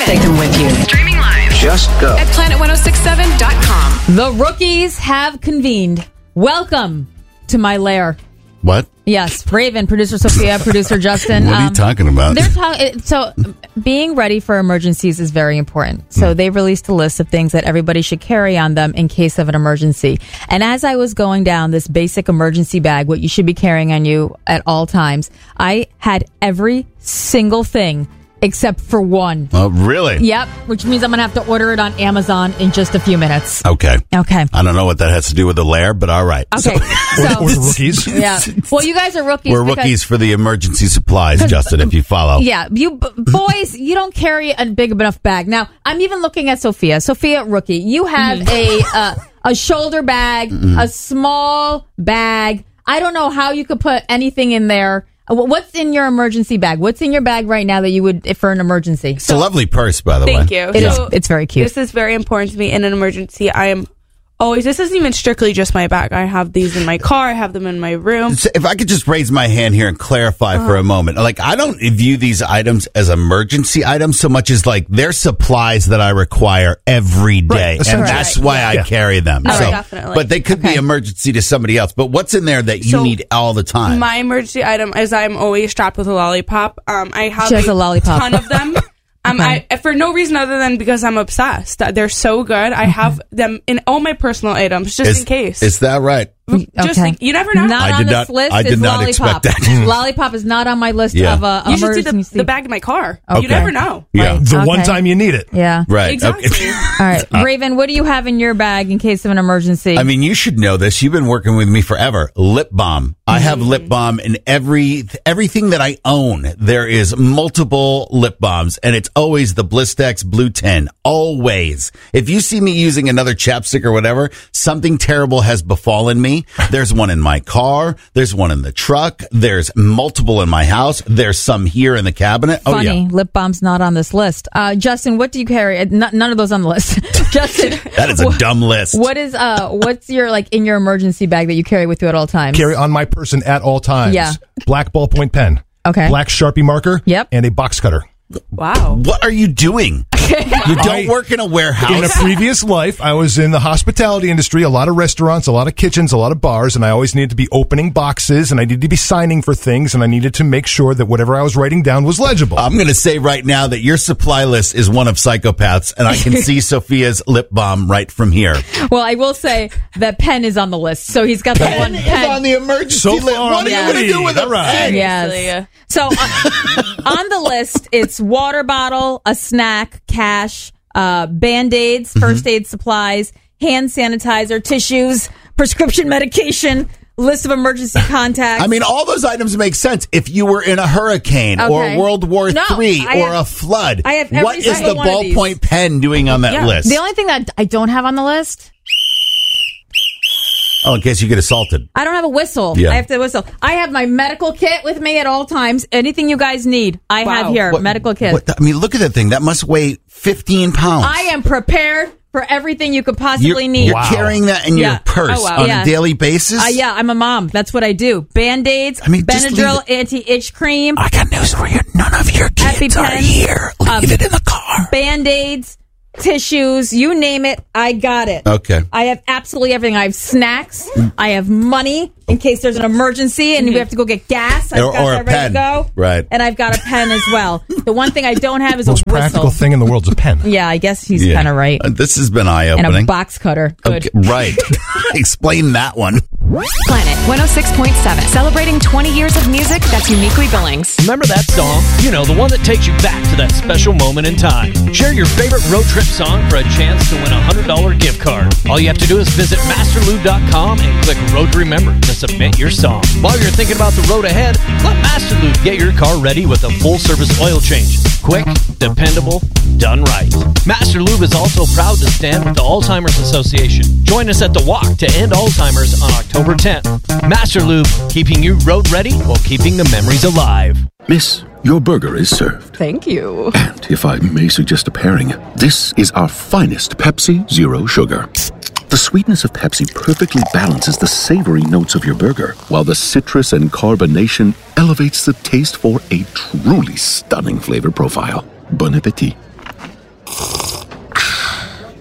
Take them with you. Streaming live. Just go at planet1067.com. The rookies have convened. Welcome to my lair. What? Yes, Raven, producer Sophia, producer Justin. What are you talking about? So being ready for emergencies is very important. So they've released a list of things that everybody should carry on them in case of an emergency. And as I was going down this basic emergency bag, what you should be carrying on you at all times, I had every single thing except for one. Oh, really? Yep, which means I'm going to have to order it on Amazon in just a few minutes. Okay. Okay. I don't know what that has to do with the lair, but all right. Okay. Or the rookies. Yeah. Well, you guys are rookies. We're rookies for the emergency supplies, Justin, if you follow. Yeah. You boys, you don't carry a big enough bag. Now, I'm even looking at Sophia. Sophia, rookie. You have a shoulder bag, a small bag. I don't know how you could put anything in there. What's in your emergency bag? What's in your bag right now that you would, for an emergency? It's a lovely purse, by the way. Thank you. It's very cute. This is very important to me in an emergency. I am always, this isn't even strictly just my bag. I have these in my car. I have them in my room. So if I could just raise my hand here and clarify for a moment. Like, I don't view these items as emergency items so much as like they're supplies that I require every day. Right. And that's why I carry them. Oh, So, definitely. But they could be emergency to somebody else. But what's in there that you need all the time? My emergency item is I'm always strapped with a lollipop. I have She has a lollipop. ton of them. I for no reason other than because I'm obsessed. They're so good. I have them in all my personal items just in case. Is that right? Just you never know. Not on this list. I did is not lollipop. expect that. Lollipop is not on my list Yeah. of You should see emergency. the bag in my car. Okay. You never know. Yeah. Right. The one Okay. time you need it. Yeah. Right. Exactly. Okay. All right. Raven, what do you have in your bag in case of an emergency? I mean, you should know this. You've been working with me forever. Lip balm. I have lip balm in everything that I own. There is multiple lip balms, and it's always the Blistex Blue 10. Always. If you see me using another chapstick or whatever, something terrible has befallen me. There's one in my car. There's one in the truck. There's multiple in my house. There's some here in the cabinet. Funny, Oh, yeah. lip balm's not on this list. Justin, what do you carry? None of those on the list. Justin, That is a dumb list. what's your in your emergency bag that you carry with you at all times? Carry on my person at all times. Yeah. Black ballpoint pen. Okay. Black Sharpie marker. Yep. And a box cutter. Wow. What are you doing? You don't work in a warehouse. In a previous life, I was in the hospitality industry, a lot of restaurants, a lot of kitchens, a lot of bars, and I always needed to be opening boxes, and I needed to be signing for things, and I needed to make sure that whatever I was writing down was legible. I'm going to say right now that your supply list is one of psychopaths, and I can see Sophia's lip balm right from here. Well, I will say that pen is on the list, so he's got the one Is pen. on the emergency So list. far What are on you the going to do lead. with a All right. pen? Yes. So on the list, it's water bottle, a snack, cash, Band-Aids, first aid supplies, hand sanitizer, tissues, prescription medication, list of emergency contacts. I mean, all those items make sense if you were in a hurricane Okay. or World War No, III I or have- a flood. I have every What is the single one of these. ballpoint pen doing on that list? The only thing that I don't have on the list, Oh, in case you get assaulted. I don't have a whistle. Yeah. I have to whistle. I have my medical kit with me at all times. Anything you guys need, I have here. What- medical kit. I mean, look at that thing. That must weigh 15 pounds. I am prepared for everything you could possibly need. You're carrying that in Yeah. your purse Oh, wow. on Yeah. a daily basis? Yeah, I'm a mom. That's what I do. Band-Aids, I mean, just Benadryl, leave anti-itch cream, I got news for you. None of your kids are EpiPen, here. Leave it in the car. Band-Aids, tissues, you name it, I got it. Okay. I have absolutely everything. I have snacks. I have money in case there's an emergency and we have to go get gas. I've Or- got or that a ready pen. to go. Right. And I've got a pen as well. The one thing I don't have is The most a whistle. practical thing in the world is a pen. Yeah, I guess he's Yeah. kind of right. This has been And eye-opening. a box cutter. Good. Okay, right. Explain that one. Planet 106.7. Celebrating 20 years of music that's uniquely Billings. Remember that song? You know, the one that takes you back to that special moment in time. Share your favorite road trip song for a chance to win a $100 gift card. All you have to do is visit masterlube.com and click Road to Remember to submit your song. While you're thinking about the road ahead, let Masterlube get your car ready with a full-service oil change. Quick, dependable, done right. Masterlube is also proud to stand with the Alzheimer's Association. Join us at the Walk to End Alzheimer's on October 10th. Masterlube, keeping you road ready while keeping the memories alive. Miss, your burger is served. Thank you. And if I may suggest a pairing, this is our finest Pepsi Zero Sugar. The sweetness of Pepsi perfectly balances the savory notes of your burger, while the citrus and carbonation elevates the taste for a truly stunning flavor profile. Bon appetit.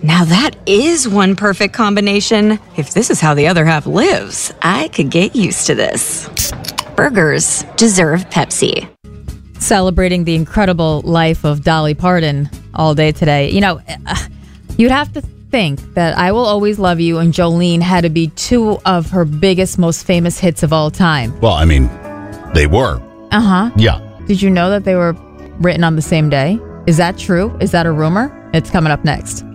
Now that is one perfect combination. If this is how the other half lives, I could get used to this. Burgers deserve Pepsi. Celebrating the incredible life of Dolly Parton all day today. You know, you'd have to think that I Will Always Love You and Jolene had to be two of her biggest, most famous hits of all time. Well, I mean, they were. Uh-huh. Yeah. Did you know that they were written on the same day? Is that true? Is that a rumor? It's coming up next.